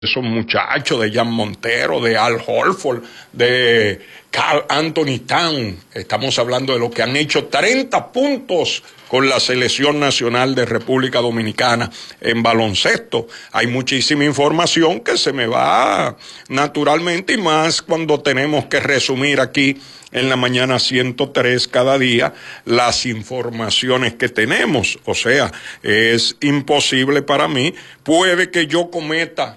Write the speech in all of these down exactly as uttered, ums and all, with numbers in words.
esos muchachos de Jan Montero, de Al Horford, de Karl Anthony Towns. Estamos hablando de los que han hecho treinta puntos con la selección nacional de República Dominicana en baloncesto. Hay muchísima información que se me va naturalmente, y más cuando tenemos que resumir aquí en la mañana ciento tres cada día las informaciones que tenemos. O sea, es imposible para mí. Puede que yo cometa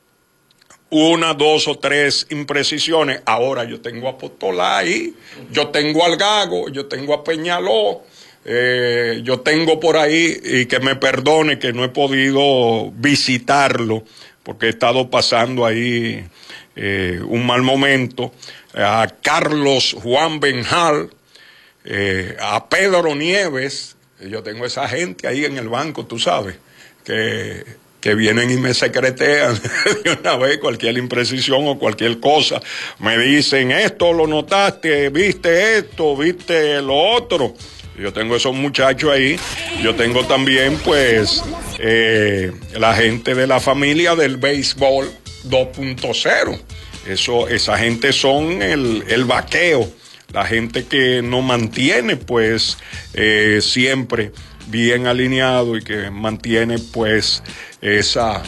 una, dos o tres imprecisiones. Ahora yo tengo a Postolá ahí, yo tengo al Gago, yo tengo a Peñaló, eh, yo tengo por ahí, y que me perdone que no he podido visitarlo porque he estado pasando ahí eh, un mal momento, a Carlos Juan Benjal, eh, a Pedro Nieves. Yo tengo esa gente ahí en el banco, tú sabes, que... que vienen y me secretean de una vez cualquier imprecisión o cualquier cosa. Me dicen, esto lo notaste, viste esto, viste lo otro. Yo tengo esos muchachos ahí. Yo tengo también, pues, eh, la gente de la familia del béisbol dos punto cero. Eso, esa gente son el, el vaqueo, la gente que nos mantiene, pues, eh, siempre bien alineado y que mantiene, pues, esa,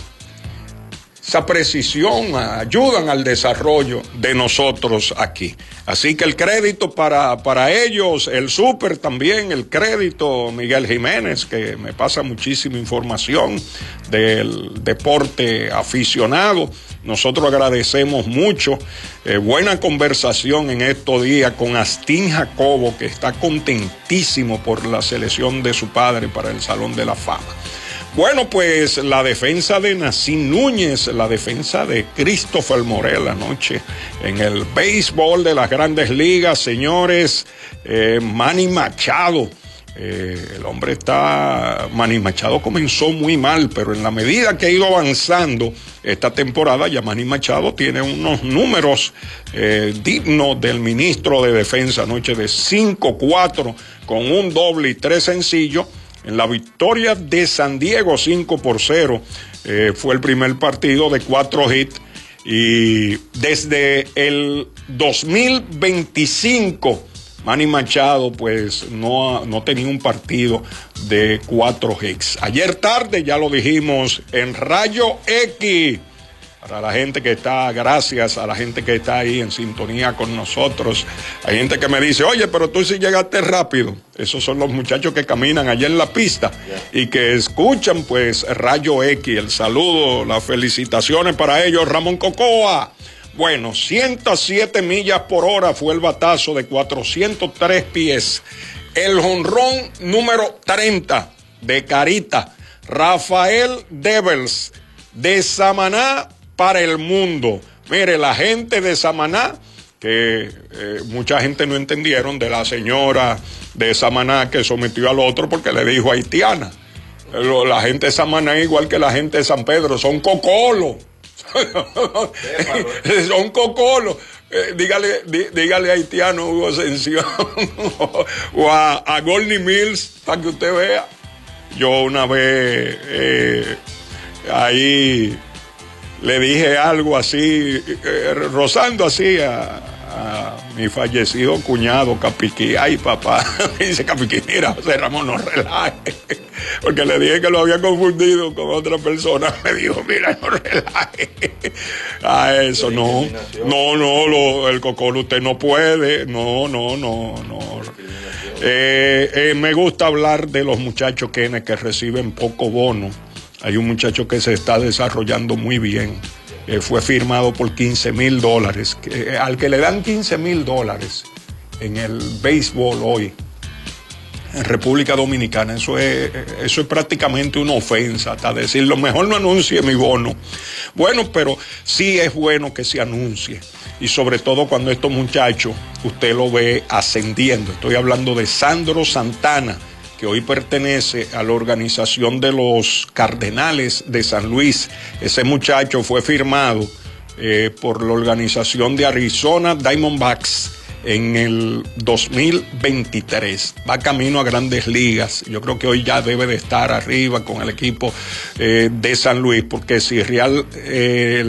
esa precisión, ayudan al desarrollo de nosotros aquí. Así que el crédito para, para ellos, el súper también, el crédito, Miguel Jiménez, que me pasa muchísima información del deporte aficionado. Nosotros agradecemos mucho, eh, buena conversación en estos días con Astín Jacobo, que está contentísimo por la selección de su padre para el Salón de la Fama. Bueno, pues la defensa de Nacín Núñez, la defensa de Christopher Morel anoche en el béisbol de las Grandes Ligas, señores, eh, Manny Machado. Eh, el hombre está, Manny Machado comenzó muy mal, pero en la medida que ha ido avanzando esta temporada, ya Manny Machado tiene unos números eh, dignos del ministro de Defensa anoche de cinco cuatro con un doble y tres sencillos. En la victoria de San Diego cinco por cero, eh, fue el primer partido de cuatro hits, y desde el dos mil veinticinco Manny Machado pues no, no tenía un partido de cuatro hits. Ayer tarde, ya lo dijimos, en Rayo X, para la gente que está, gracias a la gente que está ahí en sintonía con nosotros. Hay gente que me dice, oye, pero tú sí llegaste rápido. Esos son los muchachos que caminan allá en la pista y que escuchan, pues, Rayo X. El saludo, las felicitaciones para ellos, Ramón Cocoa. Bueno, ciento siete millas por hora fue el batazo de cuatrocientos tres pies. El jonrón número treinta de Carita, Rafael Devers, de Samaná para el mundo. Mire, la gente de Samaná, que eh, mucha gente no entendieron, de la señora de Samaná que sometió al otro porque le dijo haitiana. La gente de Samaná, igual que la gente de San Pedro, son cocolos. Son cocolos. Eh, dígale, dí, dígale haitiano, Hugo Ascensión, o a, a Goldie Mills, para que usted vea. Yo una vez eh, ahí le dije algo así, eh, rozando así a, a mi fallecido cuñado Capiquí. Ay, papá, me dice Capiquí, mira, José Ramón, no relaje. Porque le dije que lo había confundido con otra persona. Me dijo, mira, no relaje. A eso no. No, no, lo, el cocolo usted no puede. No, no, no, no. Eh, eh, me gusta hablar de los muchachos que, que reciben poco bono. Hay un muchacho que se está desarrollando muy bien. Eh, fue firmado por quince mil dólares. Eh, al que le dan quince mil dólares en el béisbol hoy, en República Dominicana, eso es, eso es prácticamente una ofensa, hasta decirlo, mejor no anuncie mi bono. Bueno, pero sí es bueno que se anuncie. Y sobre todo cuando estos muchachos, usted lo ve ascendiendo. Estoy hablando de Sandro Santana, que hoy pertenece a la organización de los Cardenales de San Luis. Ese muchacho fue firmado eh, por la organización de Arizona Diamondbacks en el dos mil veintitrés. Va camino a Grandes Ligas. Yo creo que hoy ya debe de estar arriba con el equipo eh, de San Luis, porque si Real... Eh,